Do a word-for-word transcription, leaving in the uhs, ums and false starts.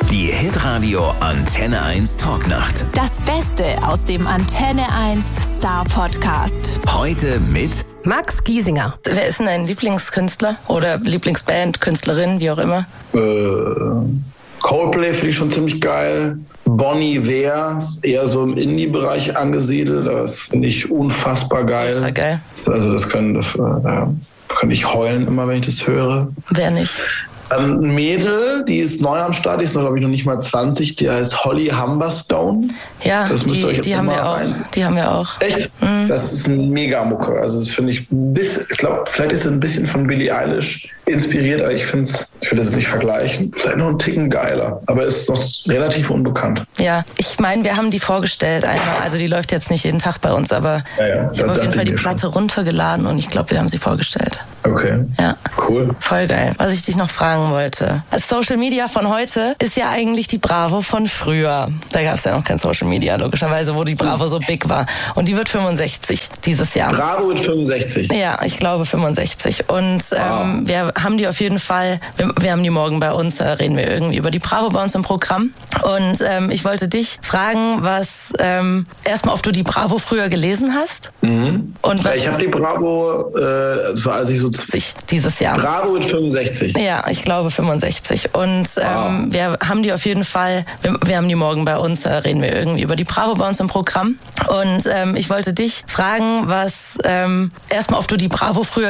Die Hitradio Antenne eins Talknacht. Das Beste aus dem Antenne eins Star Podcast. Heute mit Max Giesinger. Wer ist denn dein Lieblingskünstler oder Lieblingsband, Künstlerin, wie auch immer? Äh, Coldplay finde ich schon ziemlich geil. Bon Iver ist eher so im Indie-Bereich angesiedelt. Das finde ich unfassbar geil. Ultra geil. Also das können, das, äh, da kann ich heulen immer, wenn ich das höre. Wer nicht? Ähm, ein Mädel, die ist neu am Start, die ist noch, glaube ich, noch nicht mal zwanzig, die heißt Holly Humberstone. Ja, das müsst die, ihr euch die haben wir auch. rein. Die haben wir auch. Echt? Mhm. Das ist eine Mega-Mucke. Also das finde ich, bis, ich glaube, vielleicht ist es ein bisschen von Billie Eilish inspiriert, aber ich finde es, ich will das nicht vergleichen, vielleicht noch einen Ticken geiler, aber ist noch relativ unbekannt. Ja, ich meine, wir haben die vorgestellt einmal, also die läuft jetzt nicht jeden Tag bei uns, aber ja, ja, ich habe auf jeden Fall die Platte schon runtergeladen und ich glaube, wir haben sie vorgestellt. Okay. Ja. Cool. Voll geil. Was ich dich noch fragen wollte. Das Social Media von heute ist ja eigentlich die Bravo von früher. Da gab es ja noch kein Social Media, logischerweise, wo die Bravo so big war. Und die wird fünfundsechzig dieses Jahr. Bravo wird fünfundsechzig? Ja, ich glaube fünfundsechzig. Und ähm, wow. wir haben die auf jeden Fall, wir, wir haben die morgen bei uns, da reden wir irgendwie über die Bravo bei uns im Programm. Und ähm, ich wollte dich fragen, was, ähm, erstmal, ob du die Bravo früher gelesen hast. Mhm. Und was, ja, ich habe die Bravo, äh, so als ich so dieses Jahr. Bravo wird fünfundsechzig? Ja, ich glaube fünfundsechzig. Und ähm, wow. wir haben die auf jeden Fall, wir, wir haben die morgen bei uns, da reden wir irgendwie über die Bravo bei uns im Programm. Und ähm, ich wollte dich fragen, was, ähm, erstmal, ob du die Bravo früher